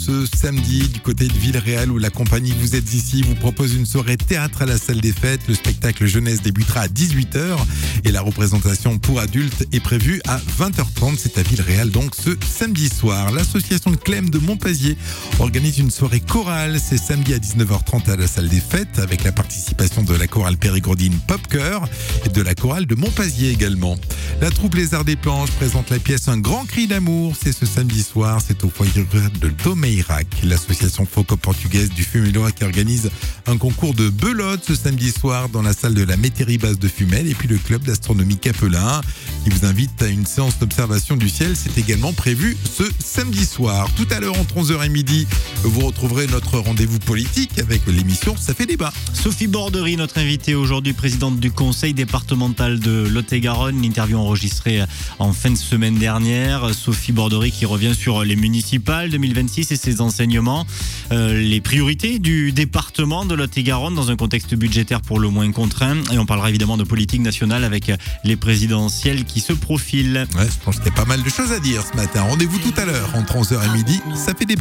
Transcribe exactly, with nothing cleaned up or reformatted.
ce samedi du côté de Villeréal où la compagnie Vous êtes ici vous propose une soirée théâtre à la salle des fêtes. Le spectacle jeunesse débutera à dix-huit heures et la représentation pour adultes est prévue à vingt heures trente. C'est à Villeréal donc ce samedi soir. L'association Clem de Montpazier organise une soirée chorale. C'est samedi à dix-neuf heures trente à la salle des fêtes avec la participation de la chorale Périgordine Pop Chœur et de la chorale de Montpazier également. La troupe Les Arts des Planches présente la pièce Un grand cri d'amour. C'est ce samedi soir, c'est au foyer rural de Domeirac. L'association franco-portugaise du Fumeloa qui organise un concours de belote ce samedi soir dans la salle de la métairie basse de Fumel. Et puis le club d'astronomie Capelin qui vous invite à une séance d'observation du ciel. C'est également prévu ce samedi soir. Tout à l'heure entre onze heures et midi, vous retrouverez notre rendez-vous politique avec l'émission Ça fait débat. Sophie Borderie, notre invitée aujourd'hui, présidente du conseil départemental de Lot-et-Garonne. Une interview enregistrée en fin de semaine dernière. Sophie Borderie qui revient sur les municipales deux mille vingt-six et ses enseignements. Euh, les priorités du département de Lot-et-Garonne dans un contexte budgétaire pour le moins contraint. Et on parlera évidemment de politique nationale avec les présidentielles qui se profilent. Ouais, je pense qu'il y a pas mal de choses à dire ce matin. Rendez-vous tout à l'heure entre onze heures et midi. Ça fait débat.